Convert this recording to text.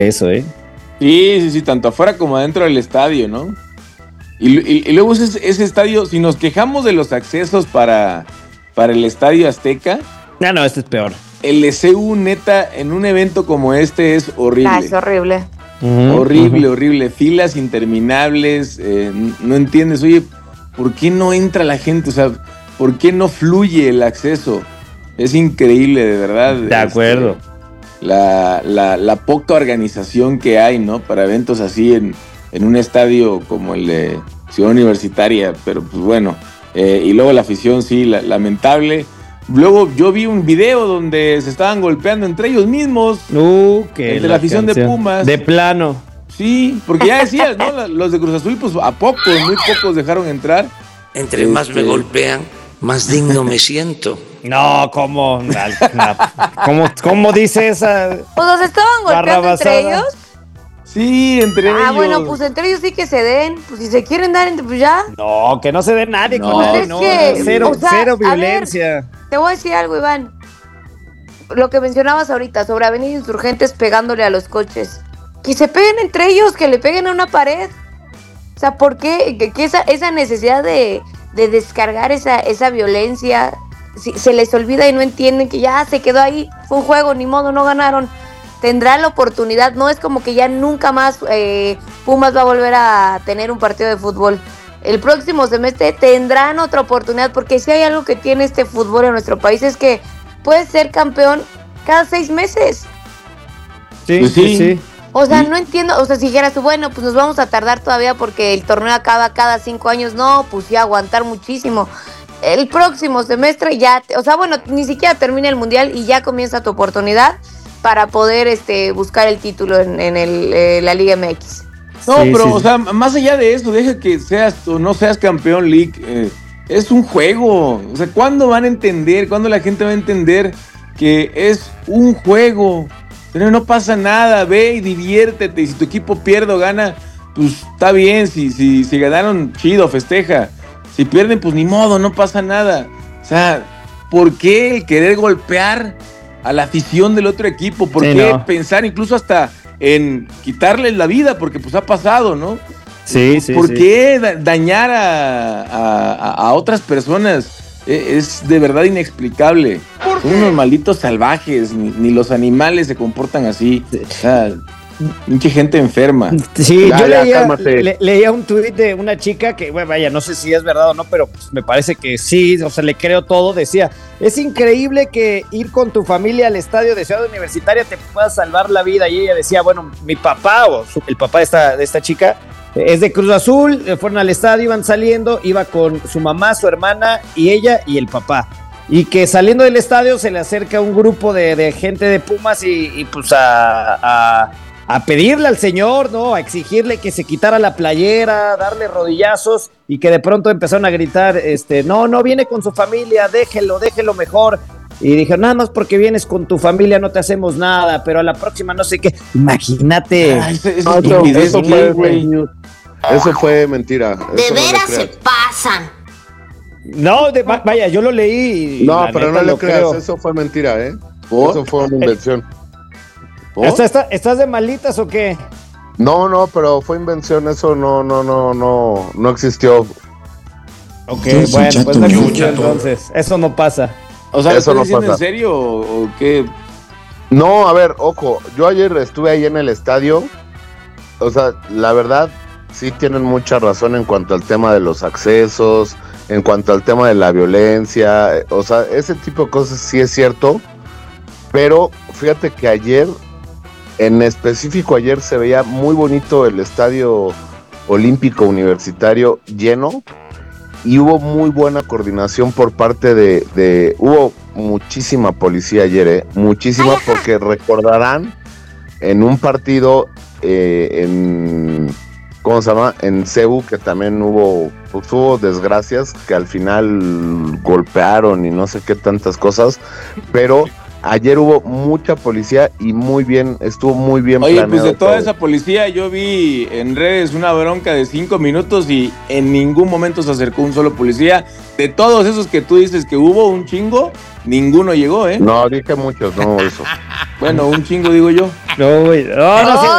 eso, ¿eh? Sí, tanto afuera como adentro del estadio, ¿no? Y luego ese estadio, si nos quejamos de los accesos para el Estadio Azteca... No, este es peor. El CU, neta, en un evento como este es horrible. Es horrible. Horrible. Filas interminables, no entiendes, oye, ¿por qué no entra la gente? O sea, ¿por qué no fluye el acceso? Es increíble, de verdad. De acuerdo. La poca organización que hay, ¿no? Para eventos así en un estadio como el de Ciudad Universitaria, pero pues bueno, y luego la afición, sí, lamentable. Luego yo vi un video donde se estaban golpeando entre ellos mismos. Que entre la afición de Pumas. De plano. Sí, porque ya decías, ¿no? Los de Cruz Azul, pues muy pocos dejaron entrar. Entre más me golpean, más digno me siento. No, ¿cómo dice esa? O sea, ¿se estaban golpeando entre ellos? Sí, entre ellos. Ah, bueno, pues entre ellos sí que se den. Pues si se quieren dar, pues ya. No, que no se dé nadie No, con pues él. es que, Cero violencia. Te voy a decir algo, Iván. Lo que mencionabas ahorita sobre Avenida Insurgentes pegándole a los coches. Que se peguen entre ellos, que le peguen a una pared. O sea, ¿por qué? Que esa necesidad de descargar esa violencia, si se les olvida y no entienden que ya se quedó ahí, fue un juego, ni modo, no ganaron. Tendrán la oportunidad, no es como que ya nunca más Pumas va a volver a tener un partido de fútbol. El próximo semestre tendrán otra oportunidad, porque si hay algo que tiene este fútbol en nuestro país es que puedes ser campeón cada 6 meses. Sí. O sea, no entiendo, o sea, si dijeras tú, bueno, pues nos vamos a tardar todavía porque el torneo acaba cada 5 años, no, pues sí, aguantar muchísimo. El próximo semestre ya, o sea, bueno, ni siquiera termina el mundial y ya comienza tu oportunidad para poder buscar el título en la Liga MX. No, pero, o sea, más allá de eso, deja que seas o no seas campeón league, es un juego. O sea, ¿cuándo van a entender, cuándo la gente va a entender que es un juego? Pero no pasa nada, ve y diviértete. Y si tu equipo pierde o gana, pues está bien. Si ganaron, chido, festeja. Si pierden, pues ni modo, no pasa nada. O sea, ¿por qué el querer golpear a la afición del otro equipo? ¿Por qué pensar incluso hasta en quitarles la vida? Porque pues ha pasado, ¿no? ¿Por qué dañar a otras personas? Es de verdad inexplicable. Son unos malditos salvajes, ni los animales se comportan así. O sea, mucha gente enferma. Sí, yo leía un tuit de una chica que, bueno, vaya, no sé si es verdad o no, pero pues me parece que sí, o sea, le creo todo. Decía, es increíble que ir con tu familia al estadio de Ciudad Universitaria te pueda salvar la vida. Y ella decía, bueno, mi papá o el papá de esta chica es de Cruz Azul, fueron al estadio, iban saliendo, iba con su mamá, su hermana y ella y el papá. Y que saliendo del estadio se le acerca un grupo de gente de Pumas y pues a pedirle al señor, ¿no? A exigirle que se quitara la playera, darle rodillazos y que de pronto empezaron a gritar, no viene con su familia, déjelo mejor. Y dijeron, nada más porque vienes con tu familia no te hacemos nada, pero a la próxima no sé qué. Imagínate. Eso fue mentira. De veras se pasan. No, vaya, yo lo leí. No, pero no le creas, eso fue mentira, ¿eh? Eso fue una invención. ¿Estás de malitas o qué? No, pero fue invención, eso no existió. Ok, bueno, pues no existió entonces, eso no pasa. O sea, ¿lo estás diciendo en serio o qué? No, a ver, ojo, yo ayer estuve ahí en el estadio, o sea, la verdad, sí tienen mucha razón en cuanto al tema de los accesos, en cuanto al tema de la violencia, o sea, ese tipo de cosas sí es cierto, pero fíjate que ayer, en específico ayer se veía muy bonito el estadio olímpico universitario lleno y hubo muy buena coordinación por parte hubo muchísima policía ayer, muchísima, porque recordarán en un partido ¿cómo se llama? En CEU, que también hubo desgracias, que al final golpearon y no sé qué tantas cosas, pero ayer hubo mucha policía y estuvo muy bien planeado. Oye, pues de toda esa policía yo vi en redes una bronca de 5 minutos y en ningún momento se acercó un solo policía. De todos esos que tú dices que hubo un chingo, Ninguno llegó, ¿eh? No, dije muchos, no, eso. Bueno, un chingo digo yo. No, güey. No,